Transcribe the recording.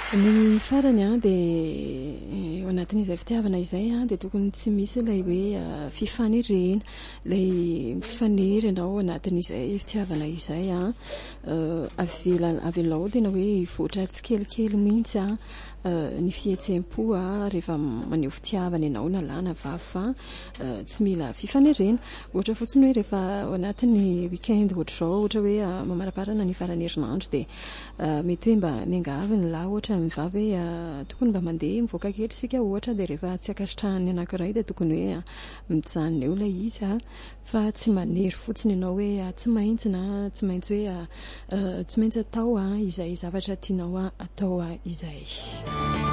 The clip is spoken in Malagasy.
Ny farany dia ao anatin'izay fitiavana izay dia tokony tsy misy ilay hoe fifanirena, ilay mifaniry ianao anatin'izay fitiavana izay avelao tena hoe voatra tsikelikely mihitsy ny fihetsem-po rehefa maneho fitiavana ianao na lahy na vavy fa tsy mila fifanirena. Ohatra fotsiny hoe rehefa ao anatin'ny week-end ohatra hoe mamaraparana ny farany herinandro dia mety hoe mba miangavy ny lahy ohatra ny vavy hoe tokony mba mandeha mivoaka kely isika ohatra dia rehefa tsy ankasitrahan'ny anankiray dia tokony hoe mijanona eo ilay izy fa tsy manery fotsiny ianao hoe tsy maintsy na tsy maintsy hoe tsy maintsy atao izay zavatra tianao atao izay.